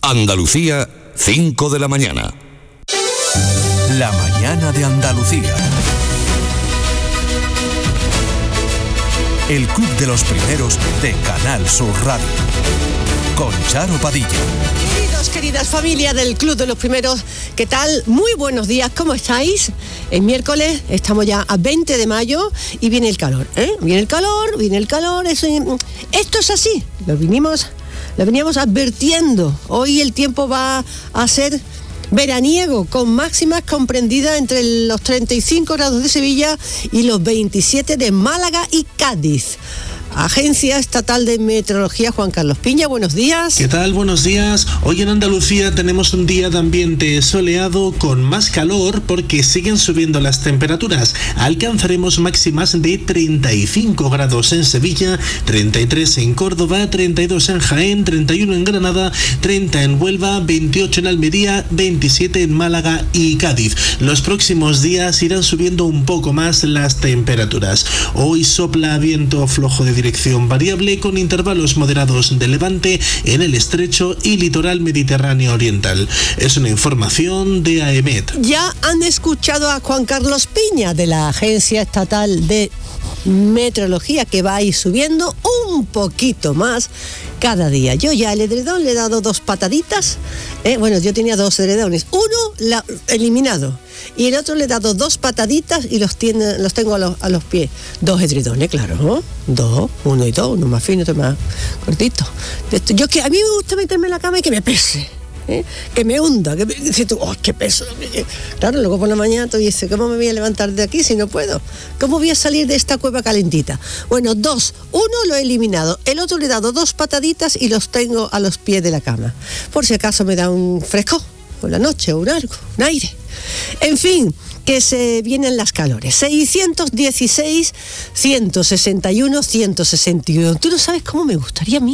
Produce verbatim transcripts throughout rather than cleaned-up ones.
Andalucía, cinco de la mañana. La mañana de Andalucía. El Club de los Primeros de Canal Sur Radio. Con Charo Padilla. Queridos, queridas familias del Club de los Primeros, ¿qué tal? Muy buenos días, ¿cómo estáis? Es miércoles, estamos ya a veinte de mayo y viene el calor, ¿eh? Viene el calor, viene el calor, eso, esto es así, lo vinimos, lo veníamos advirtiendo. Hoy el tiempo va a ser veraniego, con máximas comprendidas entre los treinta y cinco grados de Sevilla y los veintisiete de Málaga y Cádiz. Agencia Estatal de Meteorología, Juan Carlos Piña, buenos días. ¿Qué tal? Buenos días. Hoy en Andalucía tenemos un día de ambiente soleado con más calor porque siguen subiendo las temperaturas. Alcanzaremos máximas de treinta y cinco grados en Sevilla, treinta y tres en Córdoba, treinta y dos en Jaén, treinta y uno en Granada, treinta en Huelva, veintiocho en Almería, veintisiete en Málaga y Cádiz. Los próximos días irán subiendo un poco más las temperaturas. Hoy sopla viento flojo de dirección variable con intervalos moderados de levante en el estrecho y litoral mediterráneo oriental. Es una información de AEMET. Ya han escuchado a Juan Carlos Piña de la Agencia Estatal de Meteorología, que va a ir subiendo un poquito más cada día. Yo ya el edredón le he dado dos pataditas, eh, bueno, yo tenía dos edredones, uno la, eliminado y el otro le he dado dos pataditas y los, tiene, los tengo a los, a los pies. Dos edredones, claro, ¿no? Dos, uno y dos, uno más fino, otro más cortito. Yo que a mí me gusta meterme en la cama y que me pese. ¿Eh? Que me hunda, que me dices tú, ¡oh, qué peso! Claro, luego por la mañana tú dices, ¿cómo me voy a levantar de aquí si no puedo? ¿Cómo voy a salir de esta cueva calentita? Bueno, dos, uno lo he eliminado, el otro le he dado dos pataditas y los tengo a los pies de la cama, por si acaso me da un fresco por la noche o un algo, un aire. En fin, que se vienen las calores. seiscientos dieciséis, ciento sesenta y uno, ciento sesenta y uno. ¿Tú no sabes cómo me gustaría a mí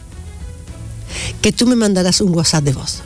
que tú me mandaras un WhatsApp de voz?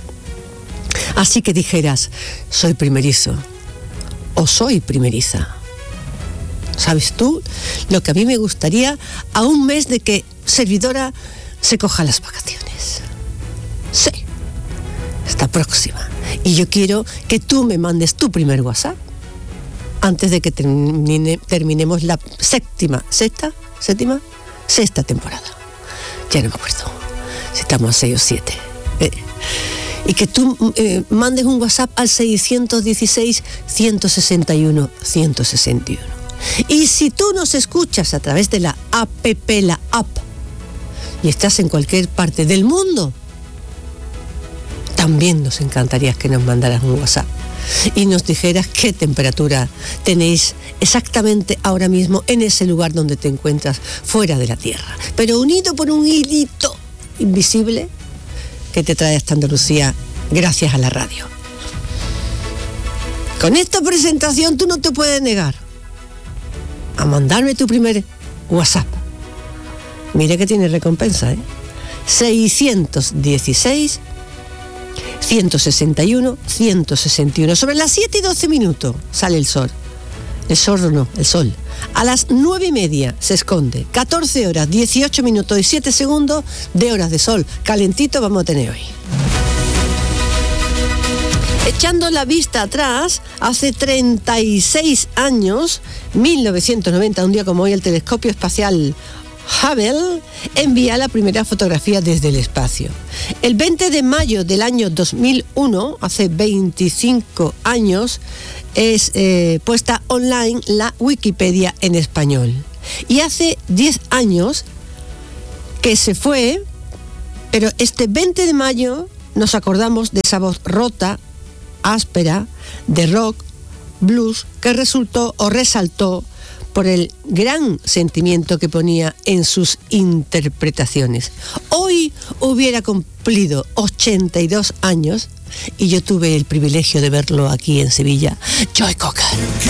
Así que dijeras, soy primerizo o soy primeriza. ¿Sabes tú lo que a mí me gustaría a un mes de que servidora se coja las vacaciones? Sí, está próxima. Y yo quiero que tú me mandes tu primer WhatsApp antes de que termine, terminemos la séptima, sexta, séptima, sexta temporada. Ya no me acuerdo si estamos a seis o siete. Eh, y que tú eh, mandes un WhatsApp al seiscientos dieciséis, ciento sesenta y uno, ciento sesenta y uno. Y si tú nos escuchas a través de la app, la app, y estás en cualquier parte del mundo, también nos encantaría que nos mandaras un WhatsApp y nos dijeras qué temperatura tenéis exactamente ahora mismo en ese lugar donde te encuentras fuera de la Tierra, pero unido por un hilito invisible que te trae hasta Andalucía gracias a la radio. Con esta presentación tú no te puedes negar a mandarme tu primer WhatsApp. Mira que tiene recompensa, ¿eh? seiscientos dieciséis, ciento sesenta y uno, ciento sesenta y uno. Sobre las siete y doce minutos sale el sol. El sol no, el sol. A las nueve y media se esconde. catorce horas, dieciocho minutos y siete segundos de horas de sol. Calentito vamos a tener hoy. Echando la vista atrás, hace treinta y seis años, mil novecientos noventa, un día como hoy, el telescopio espacial Hubble envía la primera fotografía desde el espacio. El veinte de mayo del año dos mil uno, hace veinticinco años, es eh, puesta online la Wikipedia en español. Y hace diez años que se fue, pero este veinte de mayo nos acordamos de esa voz rota, áspera, de rock, blues, que resultó o resaltó por el gran sentimiento que ponía en sus interpretaciones. Hoy hubiera cumplido ochenta y dos años y yo tuve el privilegio de verlo aquí en Sevilla, Joe Cocker.